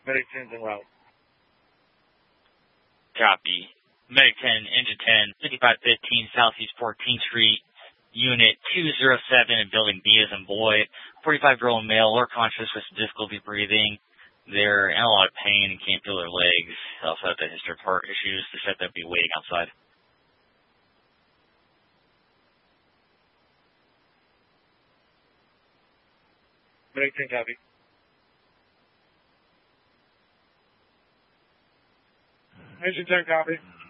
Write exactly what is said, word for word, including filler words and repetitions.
Medic ten's en route. Copy. Medic ten, Engine ten, fifty-five fifteen Southeast fourteenth Street, Unit two oh seven in Building B as in boy, forty-five-year-old male, lower conscious with difficulty breathing. They're in a lot of pain and can't feel their legs. They also have a history of heart issues. They said they'll be waiting outside. Medic ten, copy. Engine ten, copy.